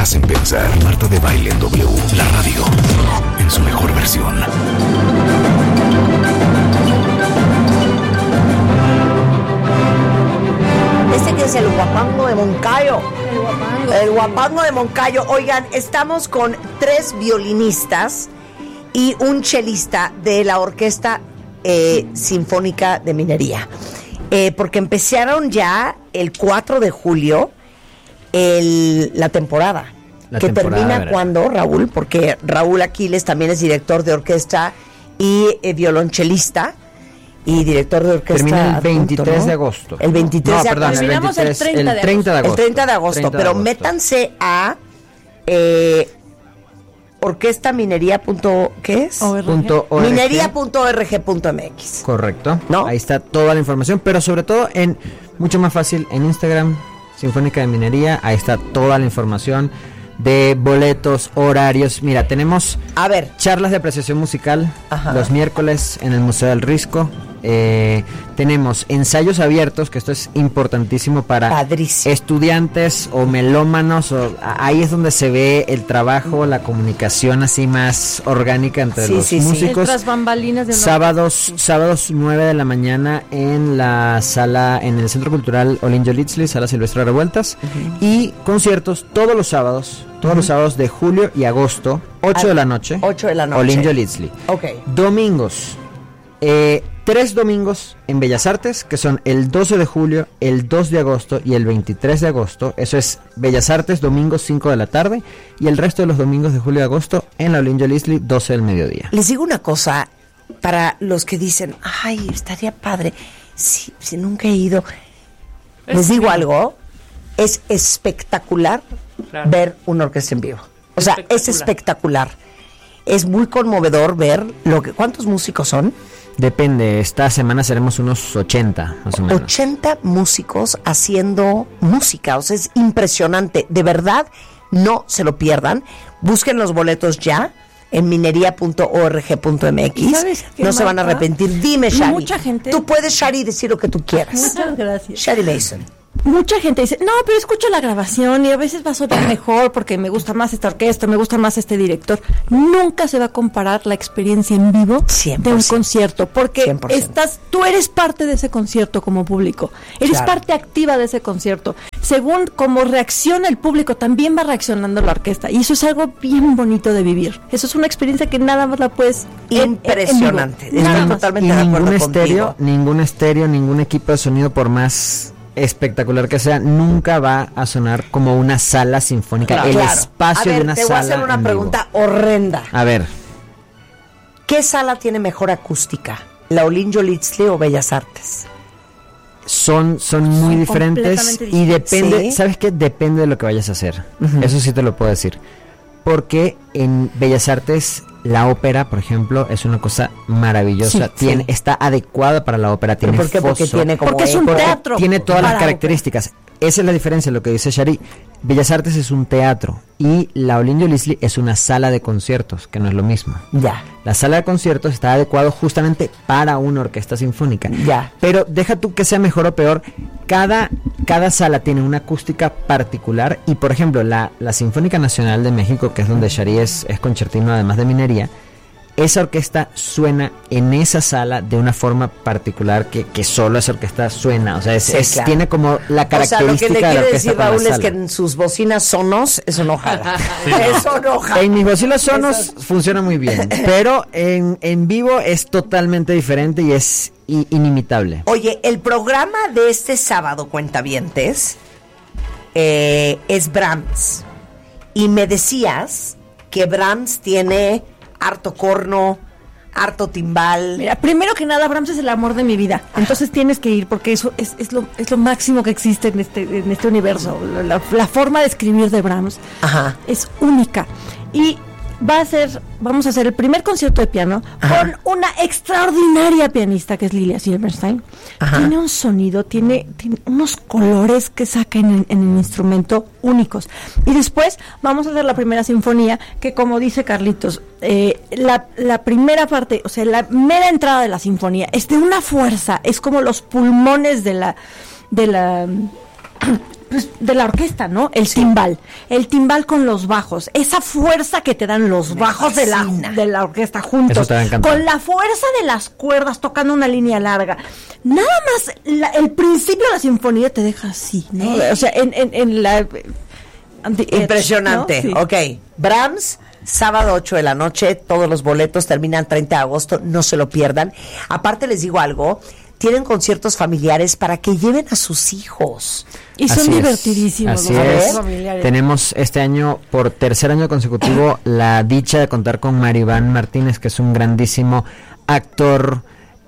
hacen pensar. Marta de Baile en W, la radio en su mejor versión. Este que es el guapango de Moncayo. El guapango de Moncayo. Oigan, estamos con 3 violinistas y un chelista de la Orquesta Sinfónica de Minería. Porque empezaron ya el 4 de julio la temporada. Termina ¿verdad? cuando, Raúl, porque Raúl Aquiles también es director de orquesta y violonchelista y director de orquesta. Termina el 23 adjunto, ¿no? de agosto. El 23 no, de perdón, agosto. Terminamos el 30 de agosto. El 30 de agosto. Pero métanse a orquestaminería. ¿Qué es? ORG. Minería.org.mx. Correcto. ¿No? Ahí está toda la información, pero sobre todo mucho más fácil en Instagram, Sinfónica de Minería. Ahí está toda la información de boletos, horarios. Mira, tenemos charlas de apreciación musical. Ajá. Los miércoles en el Museo del Risco. Tenemos ensayos abiertos, que esto es importantísimo para estudiantes o melómanos. Ahí es donde se ve el trabajo, la comunicación así más orgánica entre los músicos. Tras bambalinas de sábados 9 de la mañana en la sala, en el Centro Cultural Olinjo Litzli, Sala Silvestre Revueltas. Y conciertos todos los sábados de julio y agosto, 8 de la noche. 8 de la noche. Olinjo Litzli. Domingos. 3 domingos en Bellas Artes, que son el 12 de julio, el 2 de agosto y el 23 de agosto. Eso es Bellas Artes, domingos 5 de la tarde, y el resto de los domingos de julio y agosto en la Olinjo Litzli, 12 del mediodía. Les digo una cosa, para los que dicen, ay, estaría padre, si nunca he ido. Les digo algo, es espectacular ver una orquesta en vivo. O sea, es espectacular. Es muy conmovedor ver ¿cuántos músicos son? Depende, esta semana seremos unos 80, más o menos. 80 músicos haciendo música, o sea, es impresionante. De verdad, no se lo pierdan. Busquen los boletos ya en minería.org.mx. No se van a arrepentir. Dime, Shari. Mucha gente. Tú puedes, Shari, decir lo que tú quieras. Muchas gracias. Shari Mason. Mucha gente dice, no, pero escucho la grabación y a veces va a sonar mejor porque me gusta más esta orquesta, me gusta más este director. Nunca se va a comparar la experiencia en vivo 100%. De un concierto, porque 100%. tú eres parte de ese concierto como público, eres parte activa de ese concierto. Según cómo reacciona el público, también va reaccionando la orquesta, y eso es algo bien bonito de vivir. Eso es una experiencia que nada más la puedes impresionante. Estoy totalmente de acuerdo contigo. Ningún estéreo, ningún equipo de sonido, por más espectacular que sea, nunca va a sonar como una sala sinfónica. Espacio de una sala. Te voy a hacer una pregunta horrenda. A ver. ¿Qué sala tiene mejor acústica? ¿La Olinjo Litzli o Bellas Artes? Son muy diferentes y depende, ¿sabes qué? Depende de lo que vayas a hacer. Eso sí te lo puedo decir. Porque en Bellas Artes la ópera, por ejemplo, es una cosa maravillosa. Está adecuada para la ópera. Tiene ¿por qué? foso. Porque es un teatro. Tiene todas las características. Esa es la diferencia, lo que dice Shari. Bellas Artes es un teatro y la Olinjo Litzli es una sala de conciertos, que no es lo mismo. Ya. La sala de conciertos está adecuado justamente para una orquesta sinfónica. Ya. Pero deja tú que sea mejor o peor, cada sala tiene una acústica particular y, por ejemplo, la Sinfónica Nacional de México, que es donde Shari es concertino además de minería, esa orquesta suena en esa sala de una forma particular que solo esa orquesta suena. O sea, claro. Tiene como la característica. O sea, lo que le quiere decir Raúl es que en sus bocinas sonos, eso no jala. Eso no jala. En mis bocinas sonos funciona muy bien, pero en vivo es totalmente diferente y es inimitable. Oye, el programa de este sábado, cuentavientes, es Brahms. Y me decías que Brahms tiene harto corno, harto timbal. Mira, primero que nada, Brahms es el amor de mi vida. Entonces tienes que ir porque eso es lo máximo que existe en este universo. La forma de escribir de Brahms es única. Y vamos a hacer el primer concierto de piano con una extraordinaria pianista que es Lilia Silverstein. Tiene un sonido, tiene unos colores que saca en el instrumento únicos. Y después vamos a hacer la primera sinfonía, que como dice Carlitos, la primera parte, o sea, la mera entrada de la sinfonía es de una fuerza, es como los pulmones de la de la orquesta, ¿no? El timbal con los bajos, esa fuerza que te dan los bajos de la orquesta juntos, con la fuerza de las cuerdas tocando una línea larga. Nada más el principio de la sinfonía te deja así, ¿no? O sea, en la impresionante, ¿no? Sí. Ok, Brahms, sábado 8 de la noche, todos los boletos terminan 30 de agosto, no se lo pierdan. Aparte les digo algo, tienen conciertos familiares para que lleven a sus hijos. Y son divertidísimos los conciertos familiares. Tenemos este año, por tercer año consecutivo, la dicha de contar con Maribán Martínez, que es un grandísimo actor,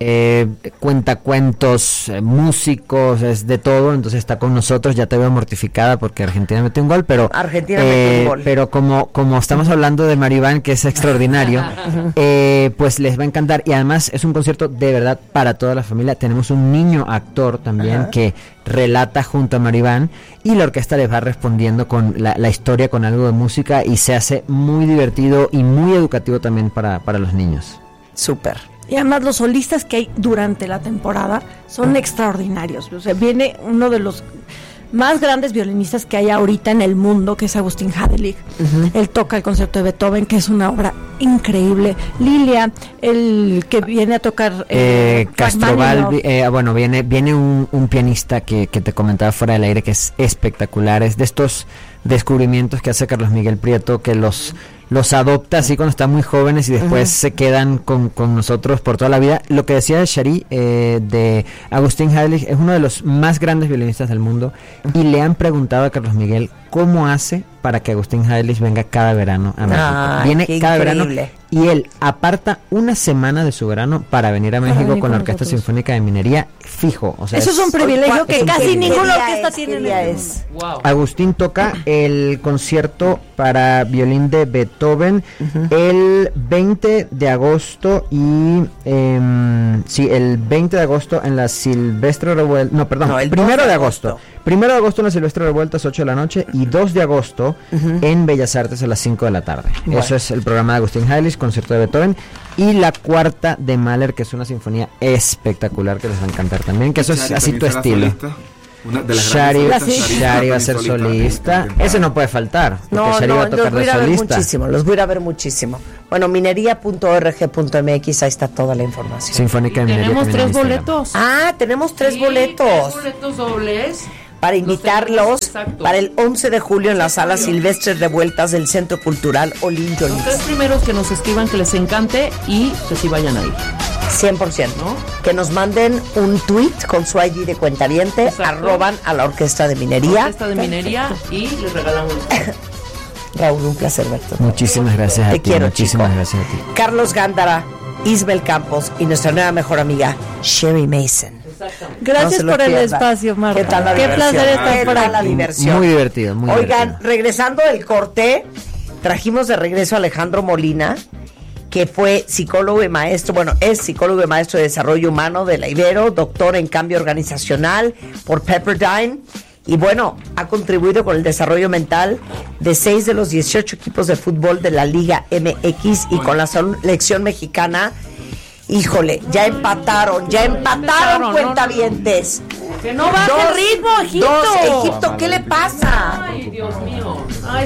cuentacuentos, músicos, es de todo, entonces está con nosotros. Ya te veo mortificada porque Argentina metió un gol, pero pero como estamos hablando de Maribán, que es extraordinario, pues les va a encantar, y además es un concierto de verdad para toda la familia. Tenemos un niño actor también que relata junto a Maribán, y la orquesta les va respondiendo con la historia, con algo de música, y se hace muy divertido y muy educativo también para los niños. Súper. Y además los solistas que hay durante la temporada son extraordinarios. O sea, viene uno de los más grandes violinistas que hay ahorita en el mundo, que es Agustín Hadelich. Él toca el concierto de Beethoven, que es una obra increíble. Lilia, el que viene a tocar Castrovalli, bueno, viene un pianista que te comentaba fuera del aire, que es espectacular. Es de estos descubrimientos que hace Carlos Miguel Prieto, que los adopta así cuando están muy jóvenes y después se quedan con nosotros por toda la vida. Lo que decía Shari, de Agustín Hadelich, es uno de los más grandes violinistas del mundo, y le han preguntado a Carlos Miguel cómo hace para que Agustín Hadelich venga cada verano a México. Viene cada verano, y él aparta una semana de su verano para venir a México con la Orquesta Sinfónica de Minería fijo. O sea, eso es un privilegio que casi ninguna orquesta tiene. Wow. Agustín toca el concierto para violín de Beethoven el 20 de agosto y el 20 de agosto en la Silvestre Revuelta, el 1 de agosto. 1 de agosto en la Silvestre Revueltas, 8 de la noche, y 2 de agosto en Bellas Artes a las 5 de la tarde. Bueno. Eso es el programa de Agustín Hadelich, concierto de Beethoven, y la cuarta de Mahler, que es una sinfonía espectacular que les va a encantar también, que eso es así tu estilo. Shari va a ser solista. Ese no puede faltar. Shari va a tocar de solista. Los voy a ir a ver muchísimo. Bueno, minería.org.mx, ahí está toda la información. Sinfónica de Minería. Tenemos 3 boletos. Tenemos 3 boletos. 3 boletos dobles. Para invitarlos para el 11 de julio en la sala Silvestres Revueltas del Centro Cultural Olin Yolitz. Los 3 primeros que nos escriban que les encante y que sí vayan ahí. 100%, ¿no? Que nos manden un tweet con su ID de cuentaviente, arroban a la Orquesta de Minería. Orquesta de Minería, y les regalamos. Raúl, un placer verte. Muchísimas gracias a ti. Te quiero, muchísimas gracias a ti. Carlos Gándara, Isabel Campos y nuestra nueva mejor amiga, Sherry Mason. Gracias por el espacio, Marta. ¿Qué tal la diversión? Placer estar por aquí. La diversión. Muy divertido, muy divertido. Regresando del corte, trajimos de regreso a Alejandro Molina, que fue psicólogo y maestro, es psicólogo y maestro de desarrollo humano de la Ibero, doctor en cambio organizacional por Pepperdine, y ha contribuido con el desarrollo mental de 6 de los 18 equipos de fútbol de la Liga MX, y con la selección mexicana. Híjole, ya empataron, cuentavientes. Que no baje el ritmo, Egipto. Egipto, ¿qué le pasa? Ay, Dios mío.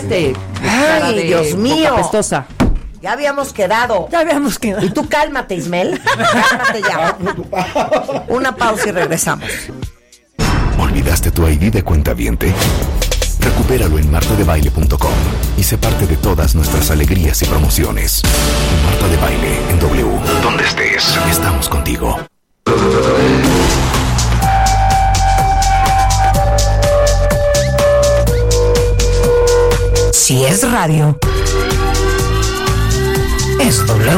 Dios mío. Apestosa. Ya habíamos quedado. Y tú cálmate, Ismael. Cálmate ya. Una pausa y regresamos. ¿Olvidaste tu ID de cuentaviente? Recupéralo en martadebaile.com y sé parte de todas nuestras alegrías y promociones. Marta de Baile en W. Donde estés, estamos contigo. Si es radio, es W.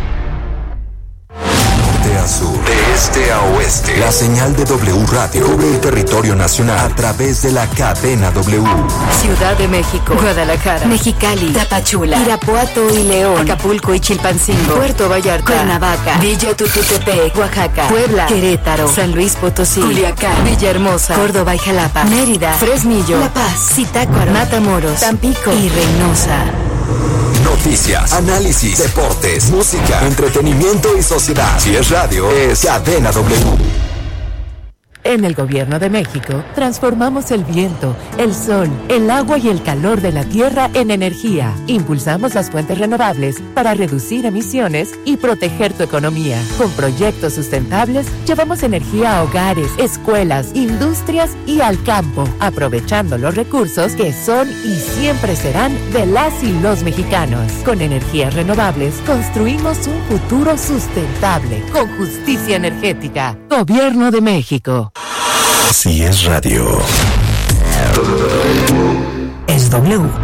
De a sur, de este a oeste, la señal de W Radio cubre el territorio nacional a través de la cadena W. Ciudad de México, Guadalajara, Mexicali, Tapachula, Irapuato y León, Acapulco y Chilpancingo, Puerto Vallarta, Cuernavaca, Villa Tututepec, Oaxaca, Puebla, Querétaro, San Luis Potosí, Culiacán, Villahermosa, Córdoba y Jalapa, Mérida, Fresnillo, La Paz, Zitácuaro, Matamoros, Tampico y Reynosa. Noticias, análisis, deportes, música, entretenimiento y sociedad. Si es radio, es Cadena W. En el Gobierno de México, transformamos el viento, el sol, el agua y el calor de la tierra en energía. Impulsamos las fuentes renovables para reducir emisiones y proteger tu economía. Con proyectos sustentables, llevamos energía a hogares, escuelas, industrias y al campo, aprovechando los recursos que son y siempre serán de las y los mexicanos. Con energías renovables, construimos un futuro sustentable, con justicia energética. Gobierno de México. Si es radio, es W.